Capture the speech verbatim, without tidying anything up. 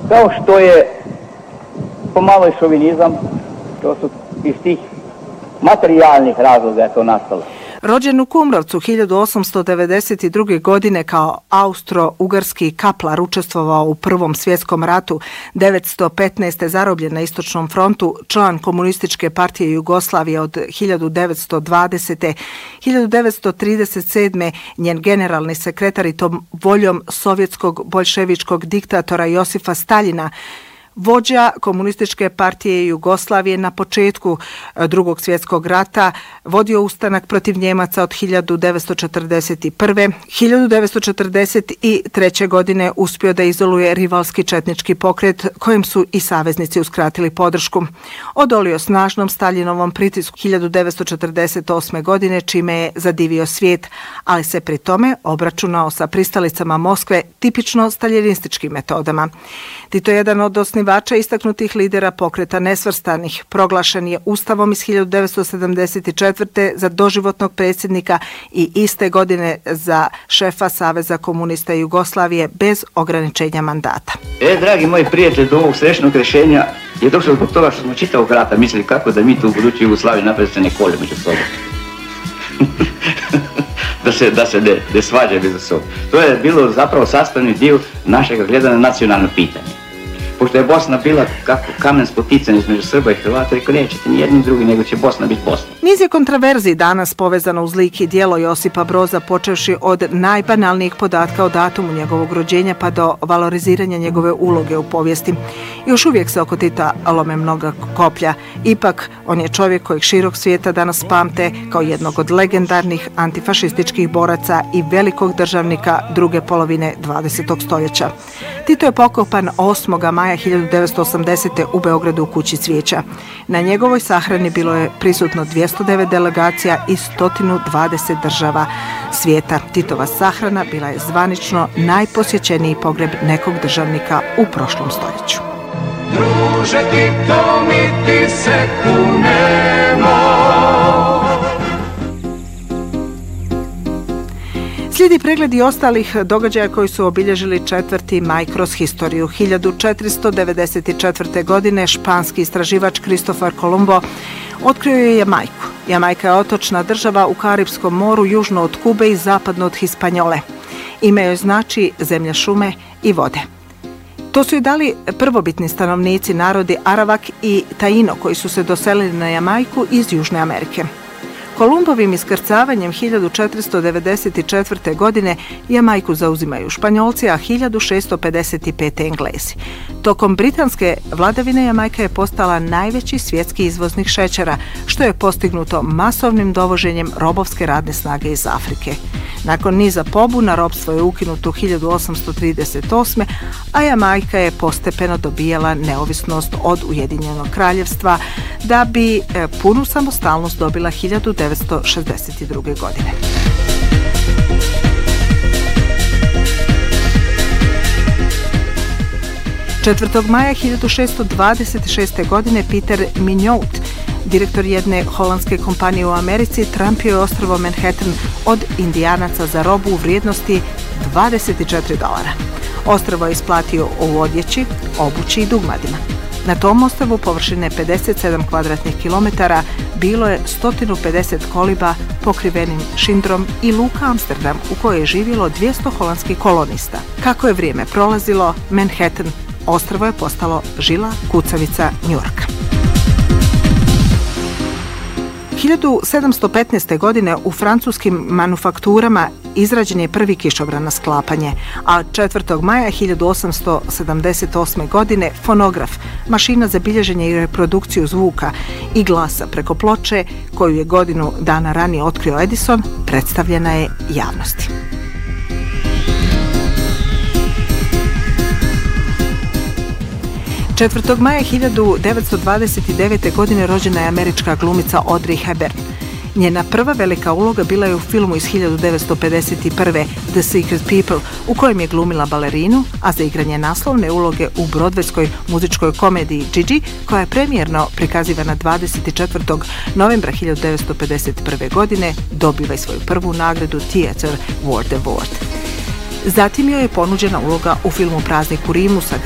Kao što je pomalo i šovinizam, to su iz tih materijalnih razloga je to nastalo. Rođen u Kumrovcu hiljadu osamsto devedeset druge. godine kao austro-ugarski kaplar učestvovao u Prvom svjetskom ratu, devetsto petnaeste. zarobljen na Istočnom frontu, član Komunističke partije Jugoslavije od hiljadu devetsto dvadesete. hiljadu devetsto trideset sedme. njen generalni sekretar i tom voljom sovjetskog boljševičkog diktatora Josifa Staljina, vođa Komunističke partije Jugoslavije na početku Drugog svjetskog rata, vodio ustanak protiv Njemaca od hiljadu devetsto četrdeset prve. hiljadu devetsto četrdeset treće. godine uspio da izoluje rivalski četnički pokret kojem su i saveznici uskratili podršku. Odolio snažnom Staljinovom pritisku hiljadu devetsto četrdeset osme. godine čime je zadivio svijet, ali se pri tome obračunao sa pristalicama Moskve tipično staljinističkim metodama. Tito je jedan od osnivača istaknutih lidera pokreta nesvrstanih. Proglašen je Ustavom iz hiljadu devetsto sedamdeset četvrte. za doživotnog predsjednika i iste godine za šefa Saveza komunista Jugoslavije bez ograničenja mandata. E, dragi moji prijatelji, do ovog srećnog rješenja je došlo zbog toga što smo čitavog rata mislili kako da mi tu u budućoj Jugoslaviji napravili se ne kolje među sobom. da se, da se ne, ne svađaju među sobom. To je bilo zapravo sastavni dio našeg gledanja na nacionalno pitanje. Pošto je Bosna bila kako kamen spotican između Srba i Hrvata, rekao nećete ni jedni drugi, nego će Bosna biti Bosna. Niz je kontraverziji danas povezano uz lik i djelo Josipa Broza, počevši od najbanalnijih podatka o datumu njegovog rođenja pa do valoriziranja njegove uloge u povijesti. Još uvijek se oko Tita lome mnoga koplja. Ipak, on je čovjek kojeg širok svijeta danas pamte kao jednog od legendarnih antifašističkih boraca i velikog državnika druge polovine dvadesetog stoljeća. Tito je pokopan osmog maja hiljadu devetsto osamdesete. u Beogradu u Kući cvijeća. Na njegovoj sahrani bilo je prisutno dvjesto devet delegacija i sto dvadeset država svijeta. Titova sahrana bila je zvanično najposjećeniji pogreb nekog državnika u prošlom stoljeću. Druže Tito, mi ti se kunemo. Slijedi pregled i ostalih događaja koji su obilježili četvrti maj kroz historiju. hiljadu četiristo devedeset četvrte. godine španski istraživač Kristofor Kolumbo otkrio je Jamajku. Jamajka je otočna država u Karipskom moru, južno od Kube i zapadno od Hispanjole. Ime joj znači zemlja šume i vode. To su i dali prvobitni stanovnici narodi Arawak i Taino koji su se doselili na Jamajku iz Južne Amerike. Kolumbovim iskrcavanjem hiljadu četiristo devedeset četvrte. godine Jamajku zauzimaju Španjolci, a hiljadu šesto pedeset pete. Englezi. Tokom britanske vladavine Jamajka je postala najveći svjetski izvoznik šećera, što je postignuto masovnim dovoženjem robovske radne snage iz Afrike. Nakon niza pobuna ropstvo je ukinuto u hiljadu osamsto trideset osme. a Jamajka je postepeno dobijala neovisnost od Ujedinjenog kraljevstva da bi punu samostalnost dobila hiljadu devetsto šezdeset druge. godine. četvrtog maja hiljadu šesto dvadeset šeste. godine Peter Minjout, direktor jedne holandske kompanije u Americi, trampio je ostrvo Manhattan od Indijanaca za robu u vrijednosti dvadeset četiri dolara. Ostrvo je isplatio u odjeći, obući i dugmadima. Na tom ostrvu površine pedeset sedam kvadratnih kilometara bilo je sto pedeset koliba pokrivenim šindrom i luka Amsterdam u kojoj je živjelo dvjesto holandskih kolonista. Kako je vrijeme prolazilo, Manhattan ostrvo je postalo žila kucavica Njujorka. hiljadu sedamsto petnaeste. godine u francuskim manufakturama izrađen je prvi kišobran na sklapanje, a četvrtog maja hiljadu osamsto sedamdeset osme. godine fonograf, mašina za bilježenje i reprodukciju zvuka i glasa preko ploče, koju je godinu dana ranije otkrio Edison, predstavljena je javnosti. četvrtog maja hiljadu devetsto dvadeset devete. godine rođena je američka glumica Audrey Hepburn. Njena prva velika uloga bila je u filmu iz hiljadu devetsto pedeset prve. The Secret People, u kojem je glumila balerinu, a za igranje naslovne uloge u brodvejskoj muzičkoj komediji Gigi, koja je premijerno prikazivana dvadeset četvrtog novembra hiljadu devetsto pedeset prve. godine, dobiva i svoju prvu nagradu Theatre World Award. Zatim joj je ponuđena uloga u filmu Praznik u Rimu sa